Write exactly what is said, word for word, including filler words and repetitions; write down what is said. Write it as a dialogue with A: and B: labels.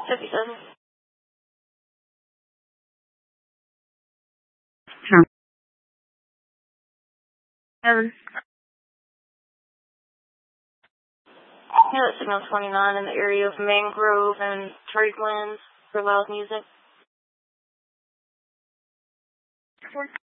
A: fifty-seven.
B: Sure.
A: Seven. Yeah, that's signal twenty-nine in the area of Mangrove and Tradelands for loud music.